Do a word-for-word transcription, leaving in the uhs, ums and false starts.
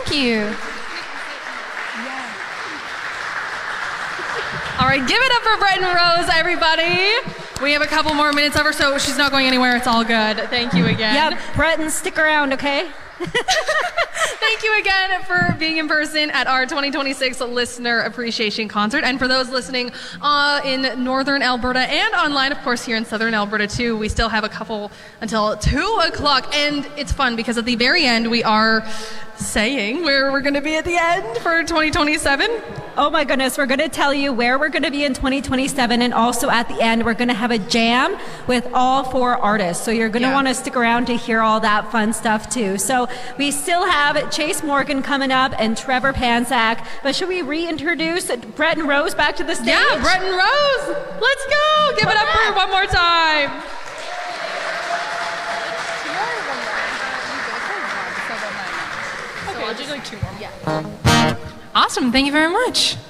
Thank you. All right, give it up for Brett and Rose, everybody. We have a couple more minutes of her, so she's not going anywhere. It's all good. Thank you again. Yep, Breton, stick around, okay? Thank you again for being in person at our twenty twenty-six Listener Appreciation Concert. And for those listening uh, in Northern Alberta and online, of course, here in Southern Alberta too, we still have a couple until two o'clock. And it's fun because at the very end, we are saying where we're going to be at the end for twenty twenty-seven. Oh my goodness, we're going to tell you where we're going to be in twenty twenty-seven, and also at the end we're going to have a jam with all four artists. So you're going to Yeah. want to stick around to hear all that fun stuff too. So we still have Chase Morgan coming up and Trevor Panzak, but should we reintroduce Brett and Rose back to the stage? Yeah, Brett and Rose, let's go. Give it up for her one more time. Okay, I'll do like two more. Yeah. Awesome, thank you very much.